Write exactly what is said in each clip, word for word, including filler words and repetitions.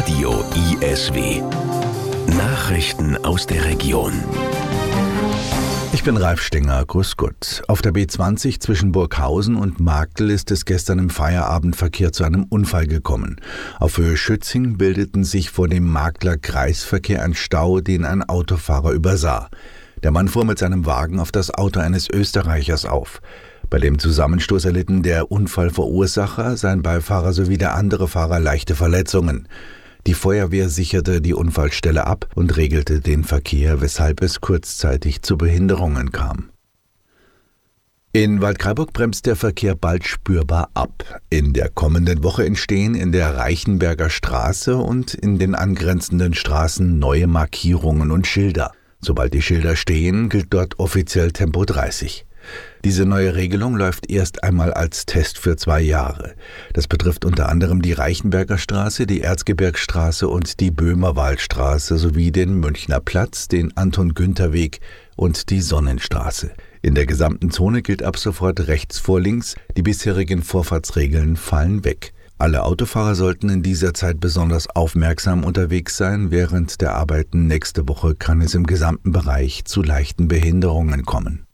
Radio I S W. Nachrichten aus der Region. Ich bin Ralf Stenger, grüß Gott. Auf der B zwanzig zwischen Burghausen und Marktl ist es gestern im Feierabendverkehr zu einem Unfall gekommen. Auf Höhe Schützing bildeten sich vor dem Marktler Kreisverkehr ein Stau, den ein Autofahrer übersah. Der Mann fuhr mit seinem Wagen auf das Auto eines Österreichers auf. Bei dem Zusammenstoß erlitten der Unfallverursacher, sein Beifahrer sowie der andere Fahrer leichte Verletzungen. Die Feuerwehr sicherte die Unfallstelle ab und regelte den Verkehr, weshalb es kurzzeitig zu Behinderungen kam. In Waldkraiburg bremst der Verkehr bald spürbar ab. In der kommenden Woche entstehen in der Reichenberger Straße und in den angrenzenden Straßen neue Markierungen und Schilder. Sobald die Schilder stehen, gilt dort offiziell Tempo dreißig. Diese neue Regelung läuft erst einmal als Test für zwei Jahre. Das betrifft unter anderem die Reichenberger Straße, die Erzgebirgsstraße und die Böhmerwaldstraße sowie den Münchner Platz, den Anton-Günther-Weg und die Sonnenstraße. In der gesamten Zone gilt ab sofort rechts vor links, die bisherigen Vorfahrtsregeln fallen weg. Alle Autofahrer sollten in dieser Zeit besonders aufmerksam unterwegs sein. Während der Arbeiten nächste Woche kann es im gesamten Bereich zu leichten Behinderungen kommen.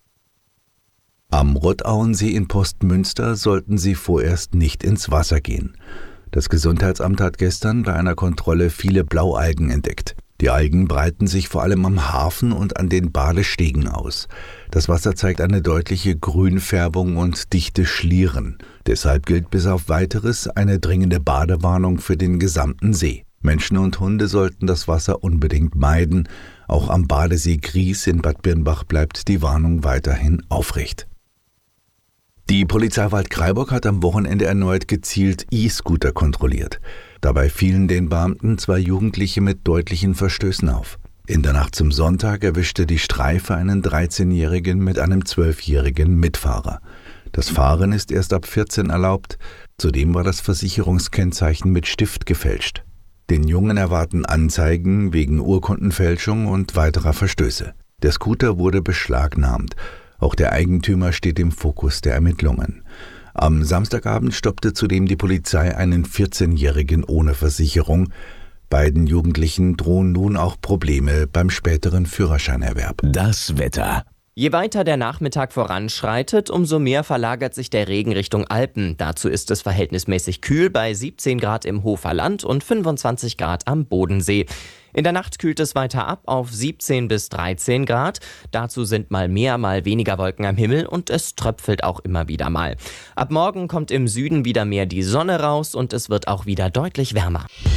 Am Rottauensee in Postmünster sollten Sie vorerst nicht ins Wasser gehen. Das Gesundheitsamt hat gestern bei einer Kontrolle viele Blaualgen entdeckt. Die Algen breiten sich vor allem am Hafen und an den Badestegen aus. Das Wasser zeigt eine deutliche Grünfärbung und dichte Schlieren. Deshalb gilt bis auf Weiteres eine dringende Badewarnung für den gesamten See. Menschen und Hunde sollten das Wasser unbedingt meiden. Auch am Badesee Gries in Bad Birnbach bleibt die Warnung weiterhin aufrecht. Die Polizei Waldkraiburg hat am Wochenende erneut gezielt E-Scooter kontrolliert. Dabei fielen den Beamten zwei Jugendliche mit deutlichen Verstößen auf. In der Nacht zum Sonntag erwischte die Streife einen dreizehnjährigen mit einem zwölfjährigen Mitfahrer. Das Fahren ist erst ab vierzehn erlaubt. Zudem war das Versicherungskennzeichen mit Stift gefälscht. Den Jungen erwarten Anzeigen wegen Urkundenfälschung und weiterer Verstöße. Der Scooter wurde beschlagnahmt. Auch der Eigentümer steht im Fokus der Ermittlungen. Am Samstagabend stoppte zudem die Polizei einen vierzehnjährigen ohne Versicherung. Beiden Jugendlichen drohen nun auch Probleme beim späteren Führerscheinerwerb. Das Wetter. Je weiter der Nachmittag voranschreitet, umso mehr verlagert sich der Regen Richtung Alpen. Dazu ist es verhältnismäßig kühl bei siebzehn Grad im Hofer Land und fünfundzwanzig Grad am Bodensee. In der Nacht kühlt es weiter ab auf siebzehn bis dreizehn Grad. Dazu sind mal mehr, mal weniger Wolken am Himmel und es tröpfelt auch immer wieder mal. Ab morgen kommt im Süden wieder mehr die Sonne raus und es wird auch wieder deutlich wärmer.